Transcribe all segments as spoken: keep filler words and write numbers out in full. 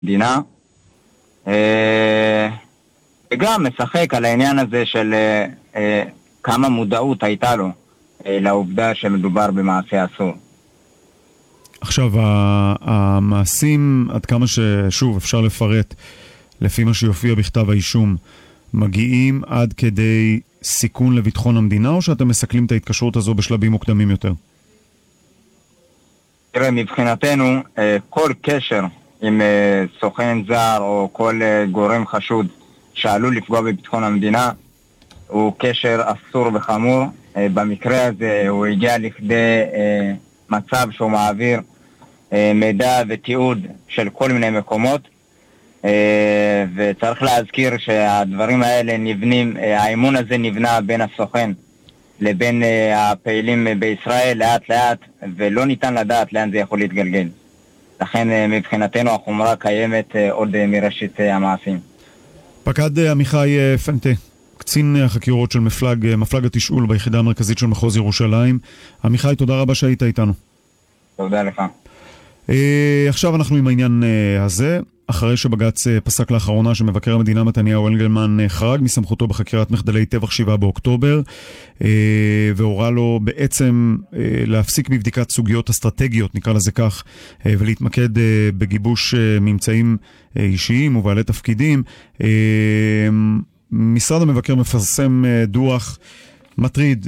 המדינה, וגם משחק על העניין הזה של כמה מודעות הייתה לו לעובדה שמדובר במעשה אסור. עכשיו, המעשים, עד כמה ששוב אפשר לפרט לפי מה שיופיע בכתב האישום, מגיעים עד כדי סיכון לביטחון המדינה, או שאתם מסכלים את ההתקשרות הזו בשלבים מוקדמים יותר? תראה, מבחינתנו, כל קשר עם סוכן זר או כל גורם חשוד שעלול לפגוע בביטחון המדינה הוא קשר אסור וחמור. במקרה הזה הוא הגיע לכדי מצב שהוא מעביר מידע ותיעוד של כל מיני מקומות, וצריך להזכיר שהדברים האלה נבנים, האמון הזה נבנה בין הסוכן לבין הפעילים בישראל לאט לאט, ולא ניתן לדעת לאן זה יכול להתגלגל. לכן מבחינתנו החומרה קיימת עוד מראשית המעשים. פקד עמיחי פנטה, קצין החקירות של מפלג, מפלג התשאול ביחידה המרכזית של מחוז ירושלים. עמיחי, תודה רבה שהיית איתנו. תודה לך. עכשיו אנחנו עם העניין הזה. אחרי שבג"ץ פסק לאחרונה שמבקר המדינה מתניהו אנגלמן חרג מסמכותו בחקירת מחדלי טבח שבעה באוקטובר, והורה לו בעצם להפסיק בבדיקת סוגיות אסטרטגיות, נקרא לזה כך, ולהתמקד בגיבוש ממצאים אישיים ובעלי תפקידים, משרד המבקר מפרסם דוח מטריד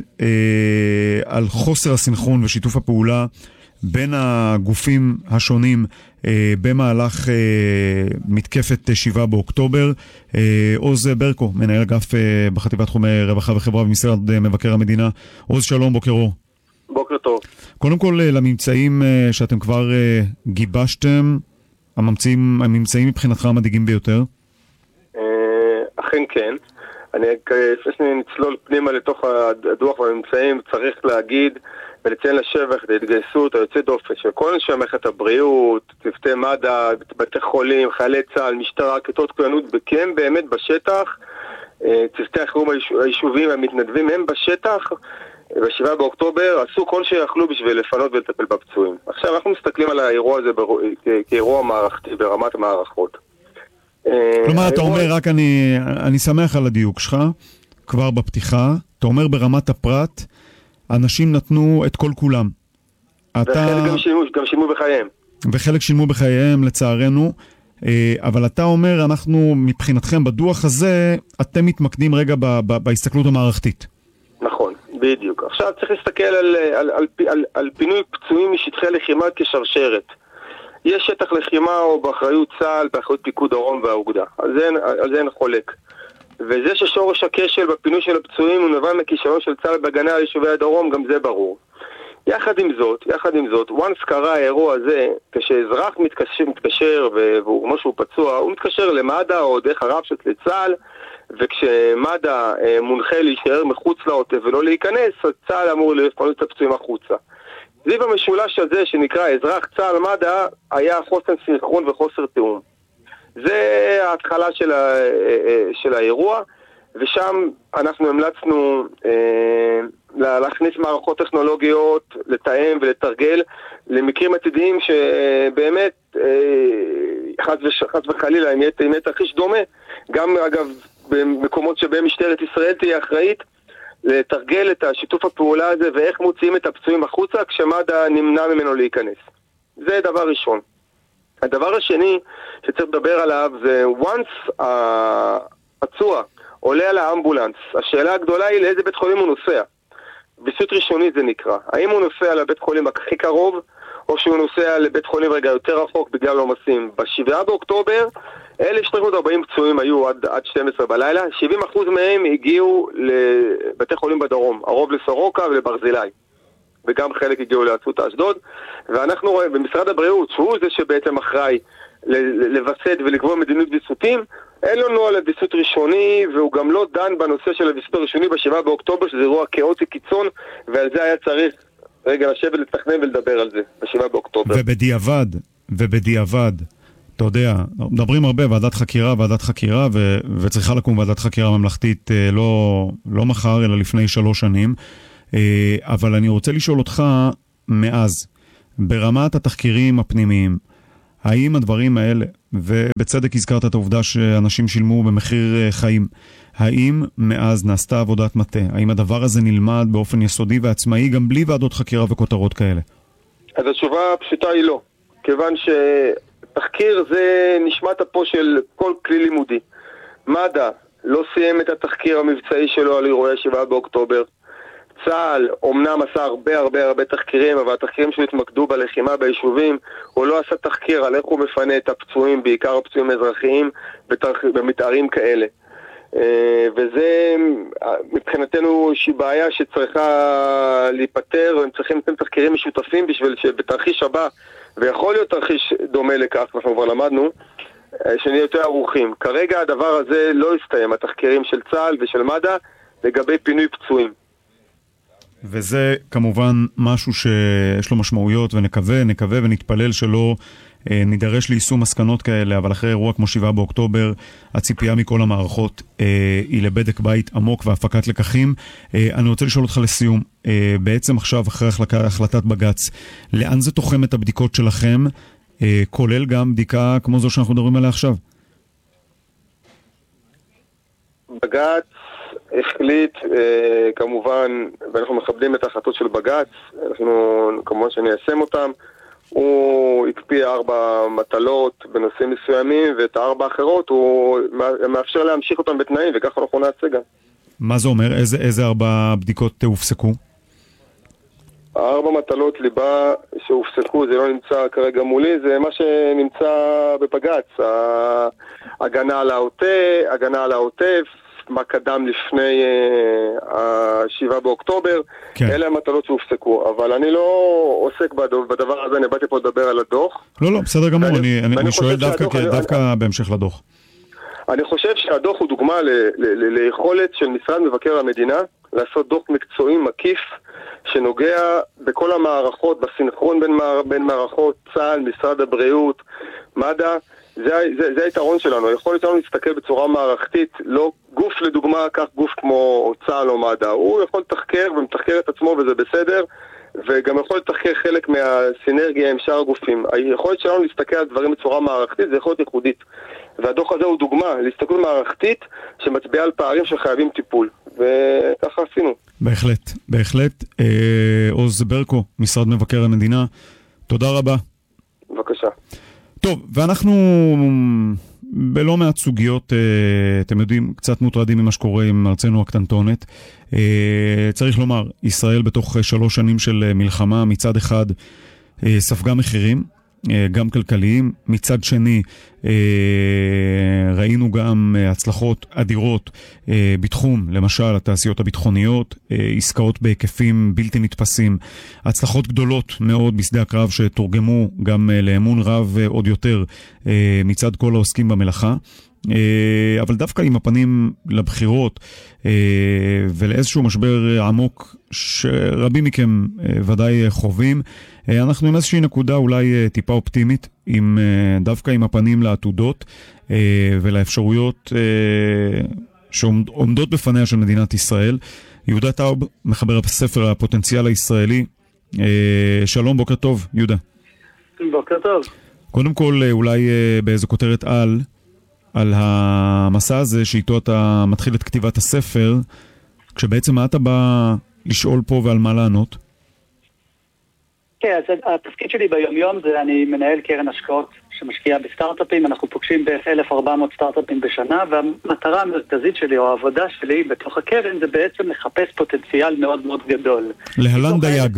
על חוסר הסנכרון ושיתוף הפעולה בין הגופים השונים אה, במהלך אה, מתקפת שבעה באוקטובר. אה, עוז ברקו, מנהל אגף אה, בחטיבת תחומי רווחה וחברה במשרד אה, מבקר המדינה. עוז, שלום, בוקר אור. בוקר טוב. קודם כל, אה, לממצאים אה, שאתם כבר אה, גיבשתם, הממצאים, הממצאים מבחינתך המדאיגים ביותר? אה, אכן כן. אני לפני שנצלול פנימה לתוך הדוח והממצאים, צריך להגיד ולציין לשבח את ההתגייסות היוצאת דופן של כל אנשי מערכת הבריאות, צוותי מד"א, בתי חולים, חיילי צה"ל, משטרה, כיתות כוננות, כי הם באמת בשטח, צוותי החירום היישובים והמתנדבים הם בשטח, בשבעה באוקטובר עשו כל שיכלו בשביל לפנות ולטפל בפצועים. עכשיו אנחנו מסתכלים על האירוע הזה כאירוע מערכתי ברמת המערכות. כלומר, אתה אומר, רק אני, אני שמח על הדיוק שלך, כבר בפתיחה, אתה אומר ברמת הפרט, אנשים נתנו את כל כולם. וחלק אתה... גם, שימו, גם שימו בחייהם. וחלק שילמו בחייהם, לצערנו, אבל אתה אומר, אנחנו מבחינתכם בדוח הזה, אתם מתמקדים רגע ב- ב- בהסתכלות המערכתית. נכון, בדיוק. עכשיו צריך להסתכל על, על, על, על, על פינוי פצועים משטחי לחימה כשרשרת. יש שטח לחימה או באחריות צה"ל, באחריות פיקוד דרום והאוגדה. על זה, על זה אין חולק. וזה ששורש הכשל בפינוי של הפצועים הוא נובע מכישלון של צה"ל בהגנה על יישובי הדרום, גם זה ברור. יחד עם זאת, יחד עם זאת, once קרה האירוע הזה, כשאזרח מתקשר, מתקשר והוא כמו שהוא פצוע, הוא מתקשר למד"א או דרך הרבש"ץ לצה"ל, וכשמד"א מונחה להישאר מחוץ לעוטף ולא להיכנס, אז צה"ל אמור לפנות את הפצועים החוצה. סביב המשולש הזה שנקרא אזרח צה"ל מד"א היה חוסר סנכרון וחוסר תיאום. זה ההתחלה של, ה, של האירוע, ושם אנחנו המלצנו אה, להכניס מערכות טכנולוגיות, לתאם ולתרגל למקרים עתידיים שבאמת אה, חס, וש, חס וחלילה אם יהיה תרחיש דומה, גם אגב במקומות שבהם משטרת ישראל תהיה אחראית, לתרגל את השיתוף הפעולה הזה ואיך מוציאים את הפצועים החוצה כשמד"א נמנע ממנו להיכנס. זה דבר ראשון. הדבר השני שצריך לדבר עליו זה once הפצוע עולה על האמבולנס, השאלה הגדולה היא לאיזה בית חולים הוא נוסע. ויסות ראשוני זה נקרא. האם הוא נוסע לבית חולים הכי קרוב או שהוא נוסע לבית חולים רגע יותר רחוק בגלל עומסים. בשבעה באוקטובר אלף שלוש מאות וארבעים פצועים היו עד, עד שתים עשרה בלילה, שבעים אחוז מהם הגיעו לבתי חולים בדרום, הרוב לסורוקה ולברזילי. וגם חלק הגיעו לאסותא אשדוד, ואנחנו רואים במשרד הבריאות, שהוא זה שבעצם אחראי לווסת ולקבוע מדיניות ויסותים, אין לו נוהל לוויסות ראשוני, והוא גם לא דן בנושא של הוויסות הראשוני בשבעה באוקטובר, שזה אירוע כאוטי קיצון, ועל זה היה צריך רגע לשבת לתכנן ולדבר על זה, בשבעה באוקטובר. ובדיעבד, ובדיעבד, אתה יודע, מדברים הרבה, ועדת חקירה, ועדת חקירה, ו- וצריכה לקום ועדת חקירה ממלכתית לא, לא מחר, אלא לפני שלוש שנים, אבל אני רוצה לשאול אותך מאז, ברמת התחקירים הפנימיים, האם הדברים האלה ובצדק הזכרת את העובדה שאנשים שילמו במחיר חיים. האם מאז נעשתה עבודת מטה? האם הדבר הזה נלמד באופן יסודי ועצמאי גם בלי ועדות חקירה וכותרות כאלה? אז התשובה הפשוטה היא לא. כיוון שתחקיר זה נשמת אפו של כל כלי לימודי. מד"א לא סיים את התחקיר המבצעי שלו על אירועי שבעה באוקטובר. צה"ל אומנם עשה הרבה הרבה הרבה תחקירים, אבל התחקירים שלו התמקדו בלחימה ביישובים. הוא לא עשה תחקיר על איך הוא מפנה את הפצועים, בעיקר הפצועים האזרחיים, במתארים כאלה. וזה מבחינתנו איזושהי בעיה שצריכה להיפטר, והם צריכים לתת תחקירים משותפים בשביל שבתרחיש הבא, ויכול להיות תרחיש דומה לכך, אנחנו כבר למדנו, שנהיה יותר ערוכים. כרגע הדבר הזה לא הסתיים, התחקירים של צה"ל ושל מד"א לגבי פינוי פצועים. וזה כמובן משהו שיש לו משמעויות, ונקווה, נקווה ונתפלל שלא אה, נידרש ליישום מסקנות כאלה, אבל אחרי אירוע כמו שבעה באוקטובר, הציפייה מכל המערכות אה, היא לבדק בית עמוק והפקת לקחים. אה, אני רוצה לשאול אותך לסיום, אה, בעצם עכשיו אחרי החלטת בג"ץ, לאן זה תוחם את הבדיקות שלכם, אה, כולל גם בדיקה כמו זו שאנחנו מדברים עליה עכשיו? בג"ץ החליט, אה, כמובן, ואנחנו מכבדים את ההחלטות של בג"ץ, אנחנו כמובן שניישם אותם. הוא הקפיא ארבע מטלות בנושאים מסוימים, ואת הארבע האחרות הוא מאפשר להמשיך אותם בתנאים, וככה אנחנו נעשה גם. מה זה אומר? איזה, איזה ארבע בדיקות הופסקו? הארבע מטלות ליבה שהופסקו, זה לא נמצא כרגע מולי, זה מה שנמצא בבג"ץ. הגנה על העוטף, הגנה על העוטף, מה קדם לפני השבעה באוקטובר, כן. אלה המטלות שהופסקו, אבל אני לא עוסק בדבר הזה, אני באתי פה לדבר על הדוח. לא, לא, בסדר גמור, ואני, אני, אני, אני שואל דווקא, הדוח, דווקא אני, בהמשך לדוח. אני חושב שהדוח הוא דוגמה ל, ל, ל, ליכולת של משרד מבקר המדינה לעשות דוח מקצועי מקיף שנוגע בכל המערכות, בסינכרון בין, בין מערכות, צה"ל, משרד הבריאות, מד"א. זה, זה, זה היתרון שלנו, היכולת שלנו להסתכל בצורה מערכתית, לא גוף לדוגמה, כך גוף כמו צה"ל או מד"א, הוא יכול לתחקר ומתחקר את עצמו וזה בסדר, וגם יכול לתחקר חלק מהסינרגיה עם שאר הגופים. היכולת שלנו להסתכל על דברים בצורה מערכתית זה יכולת ייחודית, והדוח הזה הוא דוגמה להסתכלות מערכתית שמצביעה על פערים שחייבים טיפול, וככה עשינו. בהחלט, בהחלט. אה, עוז ברקו, משרד מבקר המדינה, תודה רבה. בבקשה. טוב, ואנחנו בלא מעט סוגיות, אתם יודעים, קצת מוטרדים ממה שקורה עם ארצנו הקטנטונת. צריך לומר, ישראל בתוך שלוש שנים של מלחמה, מצד אחד ספגה מחירים, גם כלכליים, מצד שני ראינו גם הצלחות אדירות בתחום, למשל התעשיות הביטחוניות, עסקאות בהיקפים בלתי נתפסים, הצלחות גדולות מאוד בשדה הקרב שתורגמו גם לאמון רב עוד יותר מצד כל העוסקים במלאכה. אבל דווקא עם הפנים לבחירות ולאיזשהו משבר עמוק שרבים מכם ודאי חווים, אנחנו עם איזושהי נקודה אולי טיפה אופטימית, עם, דווקא עם הפנים לעתודות ולאפשרויות שעומדות בפניה של מדינת ישראל. יהודה טאוב, מחבר הספר הפוטנציאל הישראלי. שלום, בוקר טוב, יהודה. בוקר טוב. קודם כל, אולי באיזו כותרת על, על המסע הזה שאיתו אתה מתחיל את כתיבת הספר, כשבעצם מה אתה בא לשאול פה ועל מה לענות? כן, אז התפקיד שלי ביום-יום זה אני מנהל קרן השקעות שמשקיעה בסטארט-אפים. אנחנו פוגשים בערך אלף וארבע מאות סטארט-אפים בשנה, והמטרה המרכזית שלי או העבודה שלי בתוך הקרן זה בעצם לחפש פוטנציאל מאוד מאוד גדול. להלן דייג.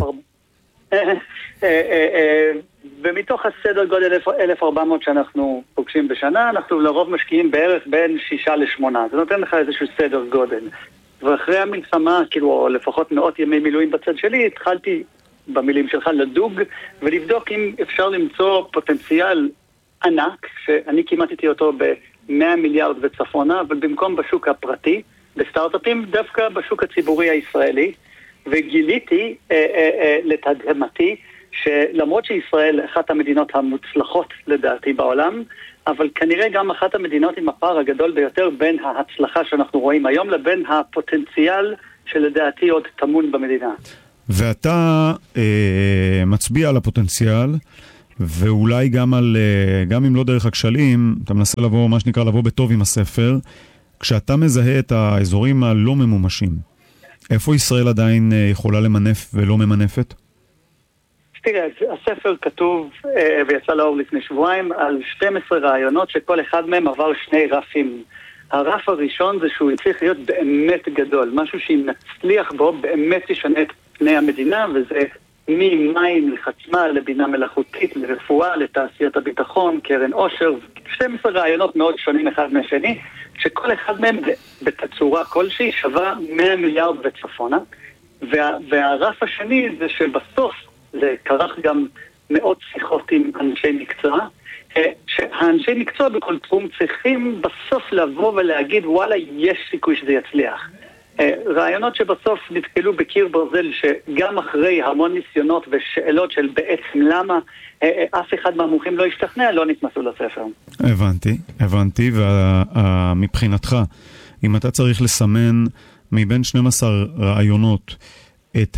ומתוך הסדר גודל אלף וארבע מאות שאנחנו פוגשים בשנה, אנחנו לרוב משקיעים בערך בין שישה לשמונה. זה נותן לך איזשהו סדר גודל. ואחרי המלחמה, כאילו, או לפחות מאות ימי מילואים בצד שלי, התחלתי במילים שלך לדוג ולבדוק אם אפשר למצוא פוטנציאל ענק, שאני כמעט איתי אותו ב-מאה מיליארד וצפונה, אבל במקום בשוק הפרטי, בסטארט-אפים, דווקא בשוק הציבורי הישראלי, וגיליתי אה, אה, אה, לתדהמתי, שלמרות שישראל אחת המדינות המוצלחות לדעתי בעולם, אבל כנראה גם אחת המדינות עם הפער הגדול ביותר בין ההצלחה שאנחנו רואים היום לבין הפוטנציאל שלדעתי עוד טמון במדינה. ואתה אה, מצביע על הפוטנציאל ואולי גם על, גם אם לא דרך הכשלים, אתה מנסה לבוא, מה שנקרא, לבוא בטוב עם הספר, כשאתה מזהה את האזורים הלא ממומשים, איפה ישראל עדיין יכולה למנף ולא ממנפת? תראה, הספר כתוב ויצא לאור לפני שבועיים על שנים עשר רעיונות שכל אחד מהם עבר שני רפים. הרף הראשון זה שהוא צריך להיות באמת גדול, משהו שאם נצליח בו באמת ישנה את פני המדינה, וזה ממים לחשמל, לבינה מלאכותית, לרפואה, לתעשיית הביטחון, קרן עושר, שנים עשר רעיונות מאוד שונים אחד מהשני, שכל אחד מהם בתצורה כלשהי שווה מאה מיליארד וצפונה, וה, והרף השני זה שבסוף זה כרך גם מאות שיחות עם אנשי מקצוע, שהאנשי מקצוע בכל תחום צריכים בסוף לבוא ולהגיד וואלה יש סיכוי שזה יצליח. רעיונות שבסוף נתקלו בקיר ברזל שגם אחרי המון ניסיונות ושאלות של בעצם למה אף אחד מהמומחים לא השתכנע, לא נכנסו לספר. הבנתי, הבנתי, ומבחינתך, אם אתה צריך לסמן מבין שנים עשר רעיונות את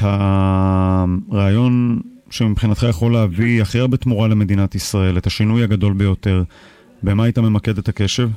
הרעיון שמבחינתך יכול להביא הכי הרבה תמורה למדינת ישראל, את השינוי הגדול ביותר, במה היית ממקד את הקשב?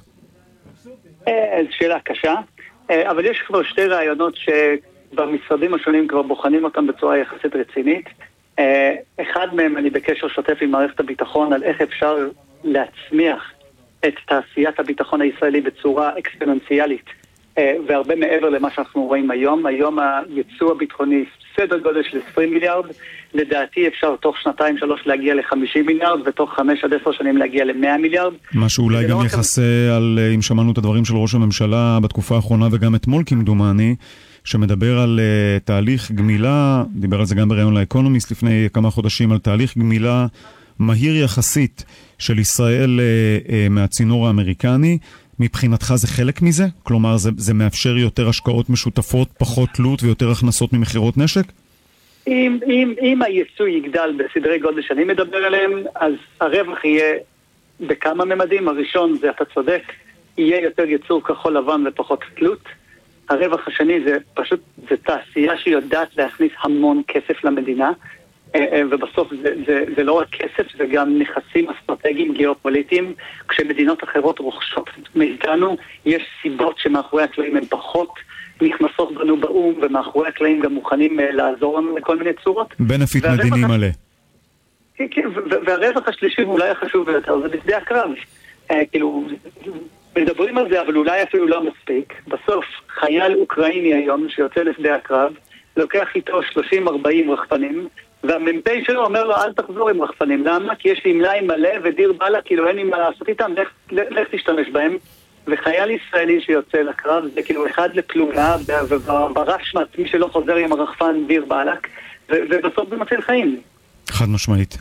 שאלה קשה, אבל יש כבר שתי רעיונות שבמשרדים השונים כבר בוחנים אותם בצורה יחסית רצינית. אחד מהם אני בקשר שוטף עם מערכת הביטחון על איך אפשר להצמיח את תעשיית הביטחון הישראלי בצורה אקספוננציאלית, והרבה מעבר למה שאנחנו רואים היום. היום הייצוא הביטחוני סדר גודל של עשרים מיליארד, לדעתי אפשר תוך שנתיים שלוש להגיע ל-חמישים מיליארד, ותוך חמש עד עשר שנים להגיע ל-מאה מיליארד. מה שאולי גם יחסה על, אם שמענו את הדברים של ראש הממשלה בתקופה האחרונה וגם אתמול כמדומני, שמדבר על uh, תהליך גמילה, דיבר על זה גם בראיון לאקונומיסט לפני כמה חודשים, על תהליך גמילה מהיר יחסית של ישראל uh, uh, מהצינור האמריקני. מבחינתך זה חלק מזה? כלומר, זה, זה מאפשר יותר השקעות משותפות, פחות תלות ויותר הכנסות ממחירות נשק? אם, אם, אם הייצוא יגדל בסדרי גודל שאני מדבר עליהם, אז הרווח יהיה בכמה ממדים. הראשון זה, אתה צודק, יהיה יותר ייצור כחול לבן ופחות תלות. הרווח השני זה פשוט, זה תעשייה שיודעת להכניס המון כסף למדינה, ובסוף זה, זה, זה לא רק כסף, זה גם נכסים אסטרטגיים גיאופוליטיים. כשמדינות אחרות רוכשות מאיתנו, יש סיבות שמאחורי הקלעים הן פחות נכנסות בנו באום, ומאחורי הקלעים גם מוכנים לעזור לנו לכל מיני צורות. בנפיט מדיני מלא. כן, כן, והרווח השלישי ואולי החשוב ביותר זה בשדה הקרב. כאילו, מדברים על זה, אבל אולי אפילו לא מספיק. בסוף, חייל אוקראיני היום שיוצא לשדה הקרב, לוקח איתו שלושים ארבעים רחפנים, והמ"פ שלו אומר לו, אל תחזור עם רחפנים. למה? כי יש לי מלאי מלא ודיר בלה, כאילו אין לי מה לעשות איתם, לך, לך תשתמש בהם. וחייל ישראלי שיוצא לקרב זה כאילו אחד לפלוגה, וברש מעצמי שלא חוזר עם הרחפן דיר בלק, ובסוף זה מציל חיים. חד משמעית.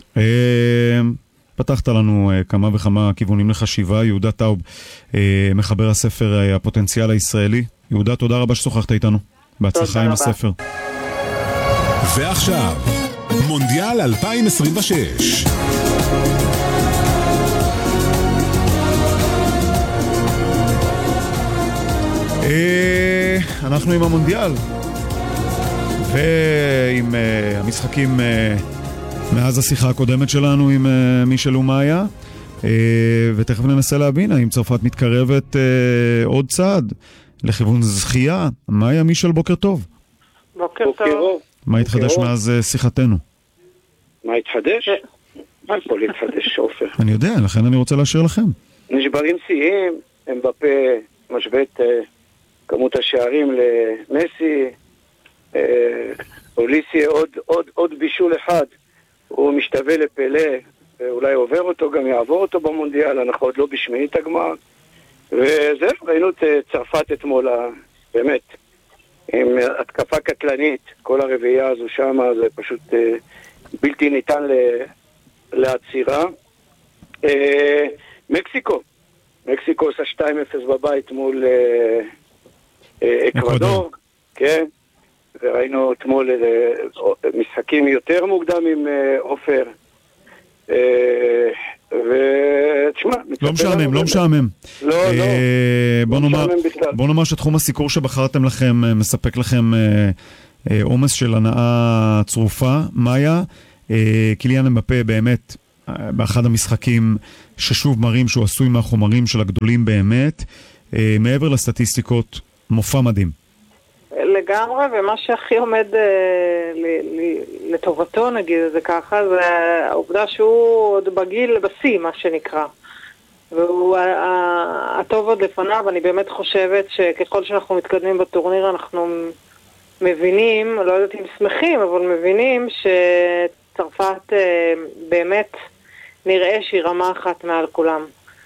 פתחת לנו כמה וכמה כיוונים לחשיבה. יהודה טאוב, מחבר הספר הפוטנציאל הישראלי. יהודה, תודה רבה ששוחחת איתנו. בהצלחה עם הספר. ועכשיו, מונדיאל אלפיים עשרים ושש. אנחנו עם המונדיאל ועם המשחקים מאז השיחה הקודמת שלנו עם מישל ומאיה, ותכף ננסה להבין האם צרפת מתקרבת עוד צעד לכיוון זכייה. מאיה, מישל, בוקר טוב. בוקר טוב. מה התחדש מאז שיחתנו? מה התחדש? מה יכול להתחדש, עופר? אני יודע, לכן אני רוצה להשאיר לכם. נשברים שיאים, אמבפה משווה את כמות השערים למסי, אוליסי עוד, עוד, עוד בישול אחד, הוא משתווה לפלא, ואולי עובר אותו, גם יעבור אותו במונדיאל, אנחנו עוד לא בשמינית הגמר, וזהו, ראינו את צרפת אתמול, באמת, עם התקפה קטלנית, כל הרביעייה הזו שם, זה פשוט בלתי ניתן לעצירה. מקסיקו, מקסיקו עושה שתיים אפס בבית מול אקוודור, כן, וראינו אתמול משחקים יותר מוקדם עם עופר, ותשמע, לא משעמם, לא משעמם. לא, לא, בוא נאמר, בוא נאמר שתחום הסיקור שבחרתם לכם מספק לכם עומס של הנאה צרופה. מאיה, קיליאן אמבפה באמת באחד המשחקים ששוב מראים שהוא עשוי מהחומרים של הגדולים באמת. מעבר לסטטיסטיקות, מופע מדהים. לגמרי, ומה שהכי עומד לטובתו, נגיד את זה ככה, זה העובדה שהוא עוד בגיל בשיא, מה שנקרא. והוא הטוב עוד לפניו. אני באמת חושבת שככל שאנחנו מתקדמים בטורניר אנחנו מבינים, לא יודעת אם שמחים, אבל מבינים שצרפת באמת נראה שהיא רמה אחת מעל כולם.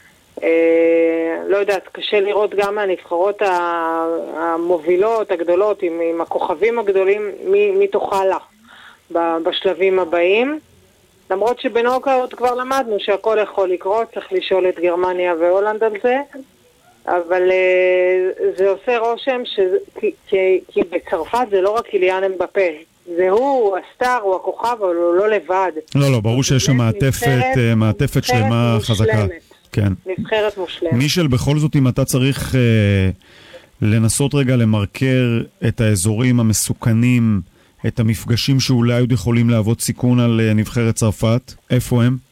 לא יודעת, קשה לראות גם מהנבחרות המובילות, הגדולות, עם, עם הכוכבים הגדולים, מי, מי תוכל לה בשלבים הבאים. למרות שבנוקאוט כבר למדנו שהכל יכול לקרות, צריך לשאול את גרמניה והולנד על זה, אבל זה עושה רושם ש... כי, כי, כי בצרפת זה לא רק קיליאן אמבפה, זה הוא, הסטאר, הוא הכוכב, אבל הוא לא לבד. לא, לא, ברור שיש שם מעטפת, מעטפת שלמה חזקה. כן. נבחרת מושלמת. מישל, בכל זאת, אם אתה צריך אה, לנסות רגע למרקר את האזורים המסוכנים, את המפגשים שאולי עוד יכולים להוות סיכון על אה, נבחרת צרפת, איפה הם?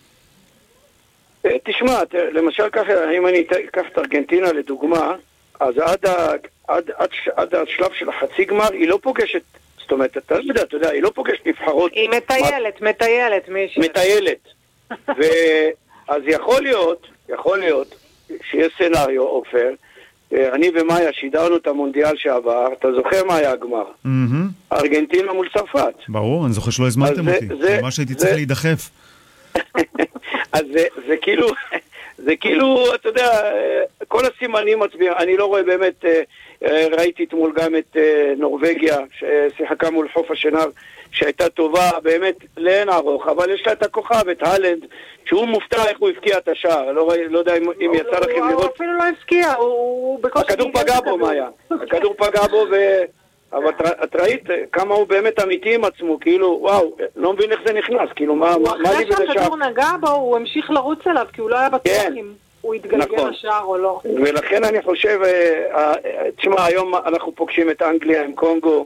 תשמע, למשל ככה, אם אני אקח את ארגנטינה לדוגמה, אז עד, ה, עד, עד, עד השלב של החצי גמר היא לא פוגשת, זאת אומרת, אתה יודע, אתה יודע, היא לא פוגשת נבחרות. היא מטיילת, מה... מטיילת, מישל. מטיילת. ו... אז יכול להיות, יכול להיות, שיש סנריו, אופר, אני ומאיה שידרנו את המונדיאל שעבר, אתה זוכר מה היה הגמר? ארגנטינה מול צרפת. ברור, אני זוכר שלא הזמנתם אותי, ממש הייתי צריך להידחף. אז זה כאילו, זה כאילו, אתה יודע, כל הסימנים מצביעים, אני לא רואה באמת, ראיתי אתמול גם את נורווגיה, ששיחקה מול חוף השנהר, שהייתה טובה באמת לאין ארוך, אבל יש לה את הכוכב, את הלנד, שהוא מופתע איך הוא הפקיע את השער, לא, לא יודע אם, אם יצא לכם לראות. הוא אפילו לא הפקיע, הוא בקושי... הכדור פגע בו, מאיה. הכדור פגע בו, ו... אבל את ראית כמה הוא באמת אמיתי עם עצמו, כאילו, וואו, לא מבין איך זה נכנס, כאילו, מה, מה לי בזה שער? אחרי שהכדור נגע בו, הוא המשיך לרוץ אליו, כי הוא לא היה בטוח כן. אם הוא יתגלגל לשער או לא. ולכן אני חושב, תשמע, היום אנחנו פוגשים את אנגליה עם קונגו,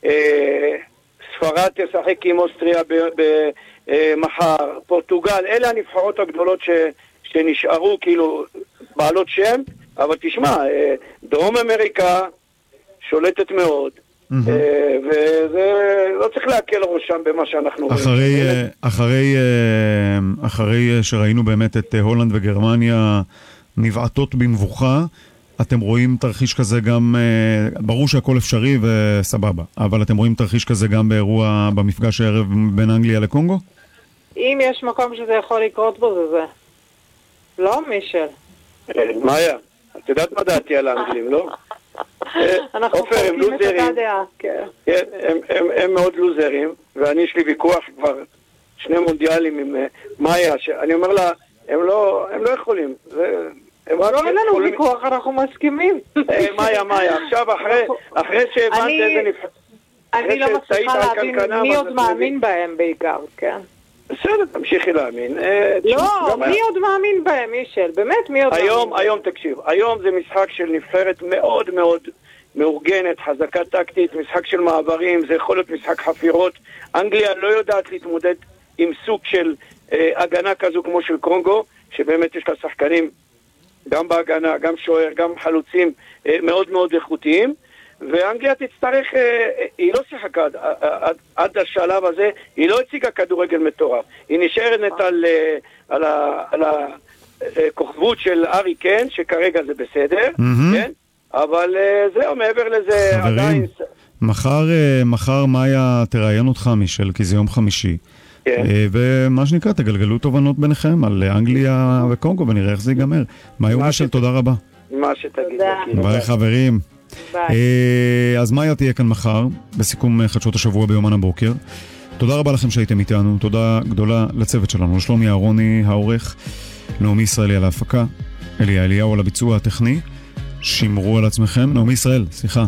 ספרד תשחק עם אוסטריה במחר, פורטוגל, אלה הנבחרות הגדולות ש, שנשארו כאילו בעלות שם, אבל תשמע, דרום אמריקה שולטת מאוד, mm-hmm. וזה לא צריך להקל ראשם במה שאנחנו אחרי, רואים. אחרי, אחרי שראינו באמת את הולנד וגרמניה נבעטות במבוכה, אתם רואים תרחיש כזה גם, ברור שהכל אפשרי וסבבה, אבל אתם רואים תרחיש כזה גם באירוע, במפגש הערב בין אנגליה לקונגו? אם יש מקום שזה יכול לקרות בו זה זה. לא, מישל. מאיה, את יודעת מה דעתי על האנגלים, לא? אנחנו חולקים את אותה דעה, כן. הם מאוד לוזרים, ואני יש לי ויכוח כבר שני מונדיאלים עם מאיה, שאני אומר לה, הם לא יכולים, זה... לא, אין לנו ויכוח, אנחנו מסכימים. מאיה, מאיה, עכשיו אחרי שהבנת איזה נבחרת... אני לא מצליחה להבין מי עוד מאמין בהם בעיקר, כן. בסדר, תמשיכי להאמין. לא, מי עוד מאמין בהם, מישל? באמת, מי עוד מאמין? היום, היום, תקשיב, היום זה משחק של נבחרת מאוד מאוד מאורגנת, חזקה טקטית, משחק של מעברים, זה יכול להיות משחק חפירות. אנגליה לא יודעת להתמודד עם סוג של הגנה כזו כמו של קונגו, שבאמת יש לה שחקנים גם בהגנה, גם שוער, גם חלוצים מאוד מאוד איכותיים, ואנגליה תצטרך, היא לא שיחקה עד, עד, עד השלב הזה, היא לא הציגה כדורגל מטורף, היא נשארת על, על, על הכוכבות של ארי קן, שכרגע זה בסדר, mm-hmm. כן? אבל זהו, מעבר לזה חברים, עדיין... מחר, מחר מאיה תראיין אותך מישל, כי זה יום חמישי. כן. ומה שנקרא, תגלגלו תובנות ביניכם על אנגליה וקונגו, ונראה איך זה ייגמר. מאיה ומישל, תודה רבה. מה שתגיד. ביי חברים. ביי. אז מאיה תהיה כאן מחר, בסיכום חדשות השבוע ביומן הבוקר. תודה רבה לכם שהייתם איתנו, תודה גדולה לצוות שלנו, לשלומי אהרוני העורך, נעמי ישראלי על ההפקה, אליה אליהו על הביצוע הטכני. שמרו על עצמכם. נעמי ישראל, סליחה.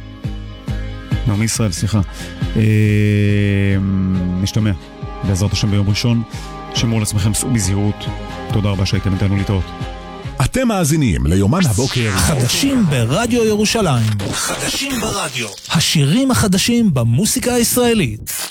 נעמי ישראל, סליחה. נשתמע. בעזרת השם ביום ראשון. שמרו על עצמכם, סעו בזהירות. תודה רבה שהייתם איתנו להתראות. אתם מאזינים ליומן הבוקר. חדשים ברדיו ירושלים. חדשים ברדיו. השירים החדשים במוסיקה הישראלית.